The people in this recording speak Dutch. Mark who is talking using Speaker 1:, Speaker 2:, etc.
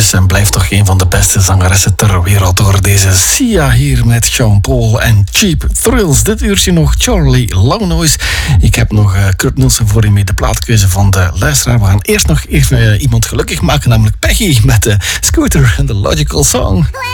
Speaker 1: is en blijft toch een van de beste zangeressen ter wereld door deze Sia hier met Jean-Paul en Cheap Thrills. Dit uurtje nog Charlie Loudnoise. Ik heb nog Kurt Nielsen voor u mee, de plaatkeuze van de luisteraar. We gaan eerst nog even iemand gelukkig maken, namelijk Peggy met de Scooter en de Logical Song.